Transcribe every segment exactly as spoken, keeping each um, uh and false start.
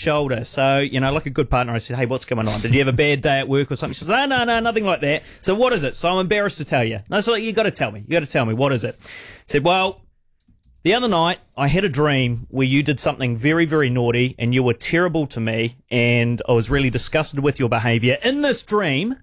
shoulder. So, you know, like a good partner, I said, hey, what's going on? Did you have a bad day at work or something? She says, no, no, no, nothing like that. So what is it? So I'm embarrassed to tell you. No, so you got to tell me. You got to tell me. What is it? I said, well, the other night I had a dream where you did something very, very naughty and you were terrible to me and I was really disgusted with your behaviour in this dream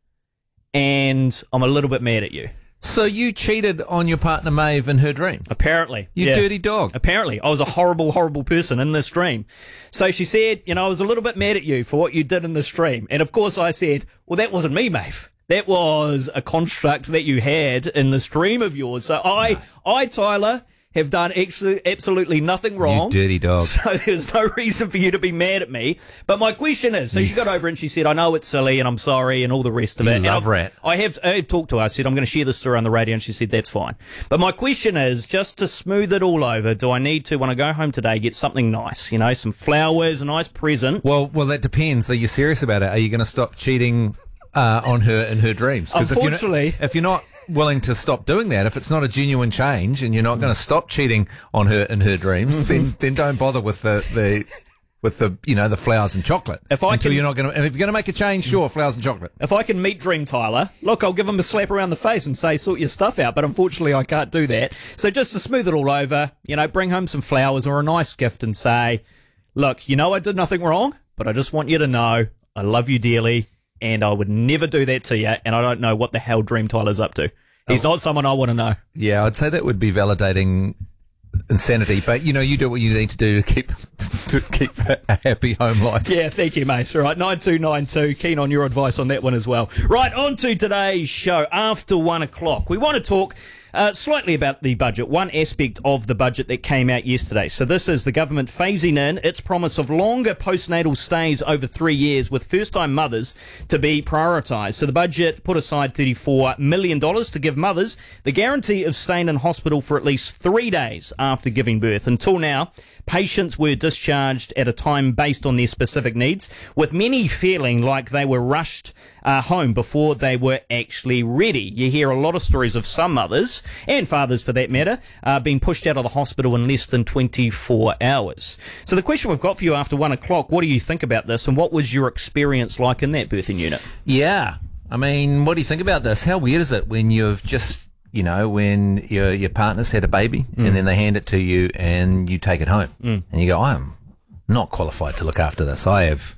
and I'm a little bit mad at you. So you cheated on your partner Maeve in her dream? Apparently. You yeah. dirty dog. Apparently. I was a horrible, horrible person in this dream. So she said, you know, I was a little bit mad at you for what you did in this dream. And of course I said, well, that wasn't me, Maeve. That was a construct that you had in this dream of yours. So I, no. I, Tyler, have done actually, absolutely nothing wrong. You dirty dog. So there's no reason for you to be mad at me. But my question is, so yes. she got over and she said, I know it's silly and I'm sorry and all the rest of you it. love rat. I have, I have talked to her. I said, I'm going to share this story on the radio and she said, that's fine. But my question is, just to smooth it all over, do I need to, when I go home today, get something nice? You know, some flowers, a nice present? Well, well, that depends. Are you serious about it? Are you going to stop cheating uh, on her in her dreams? Unfortunately. If you're, not, if you're not willing to stop doing that, if it's not a genuine change and you're not going to stop cheating on her in her dreams, then then don't bother with the, the with the you know the flowers and chocolate. If I until can, you're not going to, and if you're going to make a change, sure, flowers and chocolate. If I can meet Dream Tyler, look, I'll give him a slap around the face and say, sort your stuff out. But unfortunately, I can't do that. So just to smooth it all over, you know, bring home some flowers or a nice gift and say, look, you know, I did nothing wrong, but I just want you to know I love you dearly. And I would never do that to you, and I don't know what the hell Dream Tyler's up to. He's oh. not someone I want to know. Yeah, I'd say that would be validating insanity, but, you know, you do what you need to do to keep to keep a happy home life. Yeah, thank you, mate. All right, nine two nine two, keen on your advice on that one as well. Right, on to today's show. After one o'clock, we want to talk Uh, slightly about the budget, one aspect of the budget that came out yesterday. So this is the government phasing in its promise of longer postnatal stays over three years with first-time mothers to be prioritised. So the budget put aside thirty-four million dollars to give mothers the guarantee of staying in hospital for at least three days after giving birth. Until now, patients were discharged at a time based on their specific needs, with many feeling like they were rushed uh, home before they were actually ready. You hear a lot of stories of some mothers, and fathers for that matter, uh, being pushed out of the hospital in less than twenty-four hours. So the question we've got for you after one o'clock, what do you think about this, and what was your experience like in that birthing unit? Yeah, I mean, what do you think about this? How weird is it when you've just, you know, when your your partner's had a baby mm. and then they hand it to you and you take it home mm. and you go, I'm not qualified to look after this. I have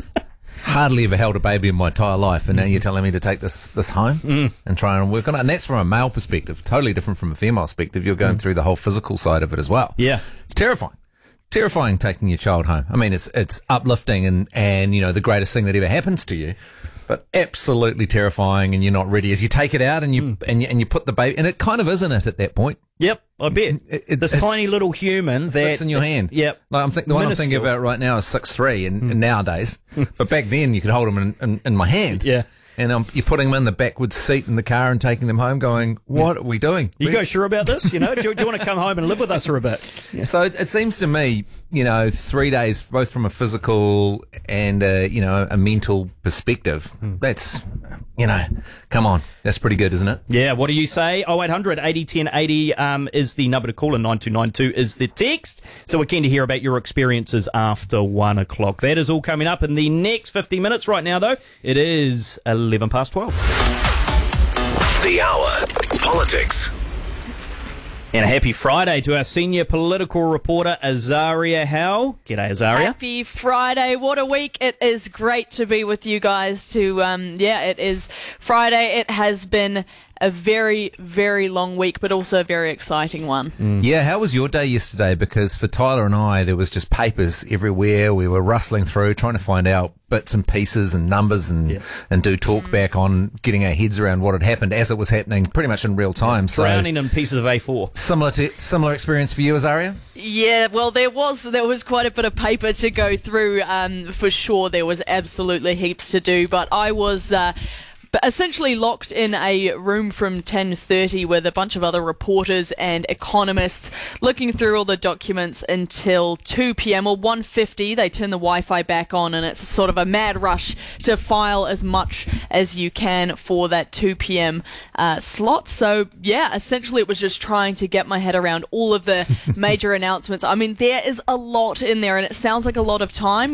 hardly ever held a baby in my entire life, and now you're telling me to take this this home mm. and try and work on it. And that's from a male perspective, totally different from a female perspective. You're going mm. through the whole physical side of it as well. Yeah, it's terrifying. Terrifying taking your child home. I mean, it's it's uplifting and and you know the greatest thing that ever happens to you, but absolutely terrifying. And you're not ready as you take it out and you mm. and you, and you put the baby, and it kind of isn't it at that point. Yep, I bet. It, it, this tiny little human that fits in your hand. Yep. Like I'm think, the one I'm thinking about right now is six three, and, mm. and nowadays, but back then you could hold them in, in, in my hand. Yeah. And um, you're putting them in the backwards seat in the car and taking them home going, what are we doing? You we- go sure about this? You know, do, do you want to come home and live with us for a bit? Yeah. So it, it seems to me, you know, three days, both from a physical and, uh, you know, a mental perspective, mm. that's, you know, come on. That's pretty good, isn't it? Yeah. What do you say? oh eight hundred eighty ten eighty um, is the number to call, and nine two nine two is the text. So we're keen to hear about your experiences after one o'clock. That is all coming up in the next fifty minutes. Right now, though, it is eleven past twelve. The Hour. Politics. And a happy Friday to our senior political reporter, Azaria Howe. G'day, Azaria. Happy Friday. What a week. It is great to be with you guys to, um, yeah, it is Friday. It has been a very, very long week, but also a very exciting one. Mm. Yeah, how was your day yesterday? Because for Tyler and I, there was just papers everywhere. We were rustling through, trying to find out bits and pieces and numbers and, yeah. and do talk mm. back on getting our heads around what had happened as it was happening pretty much in real time. So, drowning in pieces of A four. Similar to similar experience for you, Azaria? Yeah, well, there was there was quite a bit of paper to go through. Um, for sure, there was absolutely heaps to do, but I was Uh, But essentially locked in a room from ten thirty with a bunch of other reporters and economists looking through all the documents until two p.m. or one fifty. They turn the Wi-Fi back on, and it's sort of a mad rush to file as much as you can for that two p.m. Uh, slot. So, yeah, essentially it was just trying to get my head around all of the major announcements. I mean, there is a lot in there, and it sounds like a lot of time.